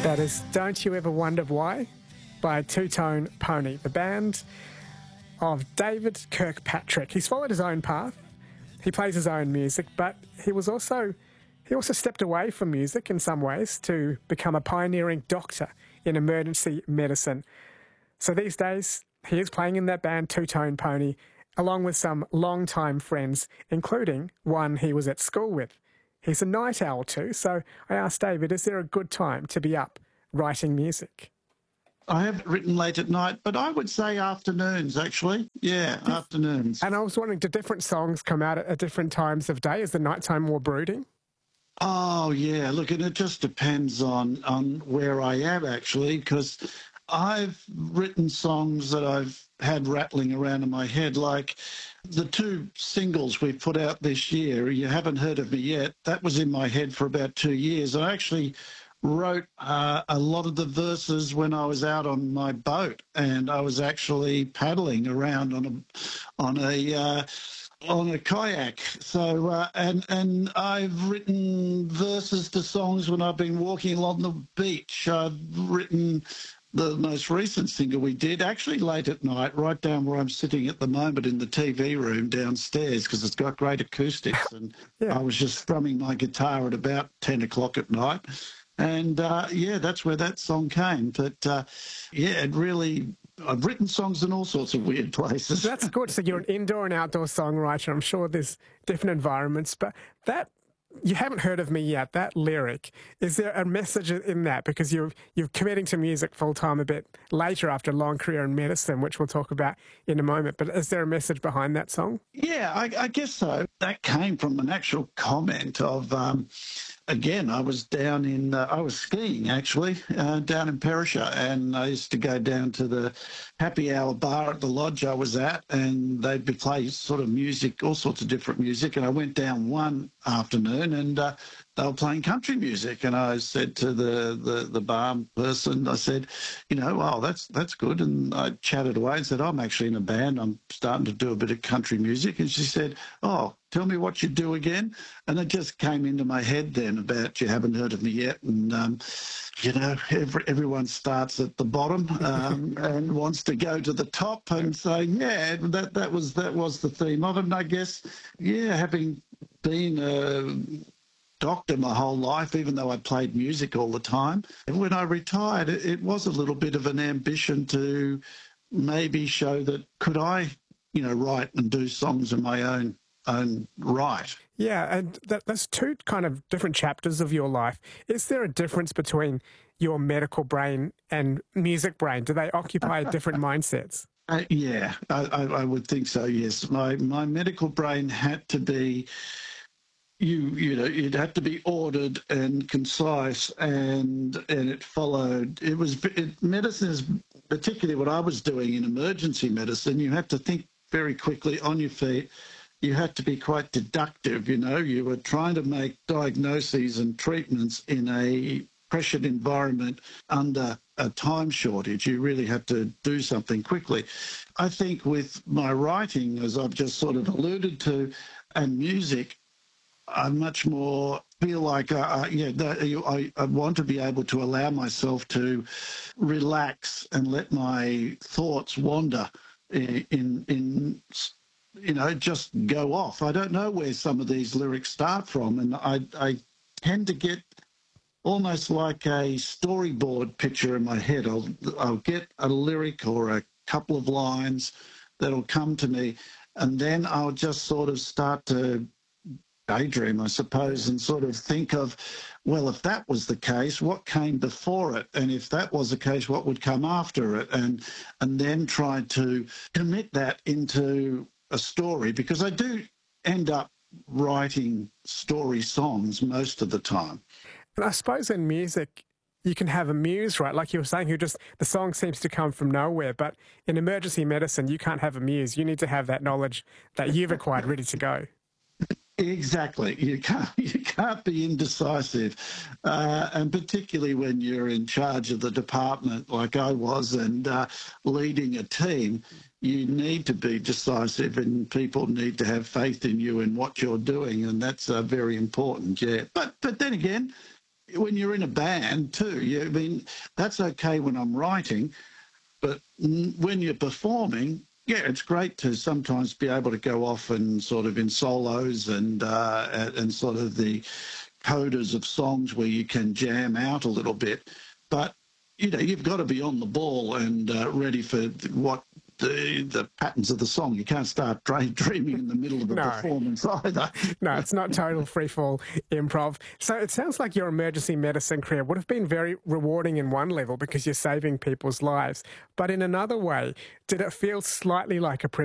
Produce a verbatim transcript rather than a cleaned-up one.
That is Don't You Ever Wonder Why by Two Tone Pony, the band of David Kirkpatrick. He's followed his own path. He plays his own music, but he was also he also stepped away from music in some ways to become a pioneering doctor in emergency medicine. So these days, he is playing in that band Two Tone Pony, along with some long-time friends, including one he was at school with. He's a night owl too, so I asked David, is there a good time to be up writing music? I haven't written late at night, but I would say afternoons, actually. Yeah, afternoons. And I was wondering, do different songs come out at, at different times of day? Is the nighttime more brooding? Oh, yeah. Look, and it just depends on, on where I am, actually, because I've written songs that I've had rattling around in my head, like the two singles we put out this year, You Haven't Heard of Me Yet. That was in my head for about two years. I actually wrote uh, a lot of the verses when I was out on my boat, and I was actually paddling around on a on a uh, on a kayak. So uh, and and I've written verses to songs when I've been walking along the beach. I've written the most recent single we did, actually late at night, right down where I'm sitting at the moment in the T V room downstairs, because it's got great acoustics. And yeah. I was just strumming my guitar at about ten o'clock at night. And, uh, yeah, that's where that song came. But, uh, yeah, it really... I've written songs in all sorts of weird places. That's good. So you're an indoor and outdoor songwriter. I'm sure there's different environments. But that... You haven't heard of me yet, that lyric. Is there a message in that? Because you're, you're committing to music full-time a bit later after a long career in medicine, which we'll talk about in a moment. But is there a message behind that song? Yeah, I, I guess so. That came from an actual comment of, um, again, I was down in, uh, I was skiing, actually, uh, down in Perisher, and I used to go down to the happy hour bar at the lodge I was at, and they'd be play sort of music, all sorts of different music, and I went down one afternoon, and uh, they were playing country music, and I said to the, the, the bar person, I said, you know, oh, that's that's good, and I chatted away and said, I'm actually in a band, I'm starting to do a bit of country music, and she said, oh, tell me what you do again, and it just came into my head then about You Haven't Heard of Me Yet, and, um, you know, every, everyone starts at the bottom um, and wants to go to the top, and so, yeah, that, that, was, that was the theme of it, and I guess, yeah, having been a doctor my whole life, even though I played music all the time. And when I retired, it, it was a little bit of an ambition to maybe show that could I, you know, write and do songs in my own own right. Yeah, and that, that's two kind of different chapters of your life. Is there a difference between your medical brain and music brain? Do they occupy different mindsets? Uh, yeah, I, I, I would think so, yes. My my medical brain had to be, you you know, it had to be ordered and concise, and and it followed. It was it, medicine is particularly what I was doing in emergency medicine. You had to think very quickly on your feet. You had to be quite deductive, you know. You were trying to make diagnoses and treatments in a pressured environment under a time shortage. You really had to do something quickly. I think with my writing, as I've just sort of alluded to, and music, I much more feel like, uh, yeah, that, I, I want to be able to allow myself to relax and let my thoughts wander in, in, in you know, just go off. I don't know where some of these lyrics start from, and I, I tend to get almost like a storyboard picture in my head. I'll, I'll get a lyric or a couple of lines that'll come to me, and then I'll just sort of start to daydream, I suppose, and sort of think of, well, if that was the case, what came before it? And if that was the case, what would come after it? And and then try to commit that into a story, because I do end up writing story songs most of the time. And I suppose in music, you can have a muse, right? Like you were saying, who just, the song seems to come from nowhere. But in emergency medicine, you can't have a muse. You need to have that knowledge that you've acquired ready to go. Exactly. You can't, you can't be indecisive. Uh, and particularly when you're in charge of the department like I was, and uh, leading a team, you need to be decisive, and people need to have faith in you and what you're doing, and that's uh, very important, yeah. But, but then again, when you're in a band too, you, I mean, that's okay when I'm writing, but when you're performing, yeah, it's great to sometimes be able to go off and sort of in solos and uh, and sort of the codas of songs where you can jam out a little bit. But, you know, you've got to be on the ball and uh, ready for what the the patterns of the song. You can't start dreaming in the middle of the No. performance either. No, it's not total freefall improv. So it sounds like your emergency medicine career would have been very rewarding in one level because you're saving people's lives. But in another way, did it feel slightly like a